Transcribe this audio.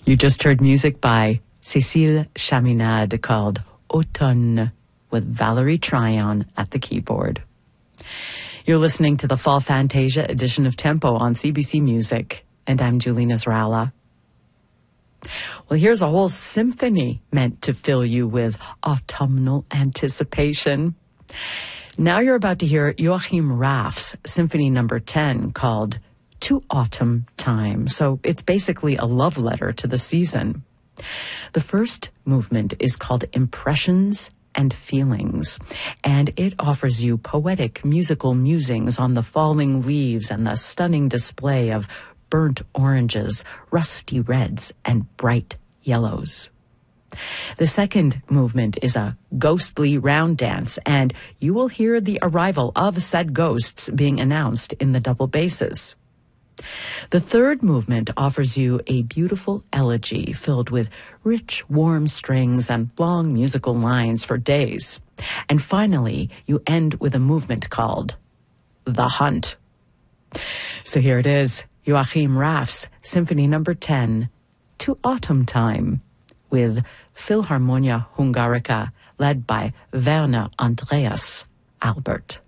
You just heard music by Cécile Chaminade called Automne with Valerie Tryon at the keyboard. You're listening to the Fall Fantasia edition of Tempo on CBC Music, and I'm Julie Nasrallah. Well, here's a whole symphony meant to fill you with autumnal anticipation. Now you're about to hear Joachim Raff's Symphony No. 10 called To Autumn Time. So it's basically a love letter to the season. The first movement is called Impressions and Feelings, and it offers you poetic musical musings on the falling leaves and the stunning display of burnt oranges, rusty reds, and bright yellows. The second movement is a ghostly round dance, and you will hear the arrival of said ghosts being announced in the double basses. The third movement offers you a beautiful elegy filled with rich, warm strings and long musical lines for days. And finally, you end with a movement called The Hunt. So here it is, Joachim Raff's Symphony No. 10, To Autumn Time, with Philharmonia Hungarica, led by Werner Andreas Albert.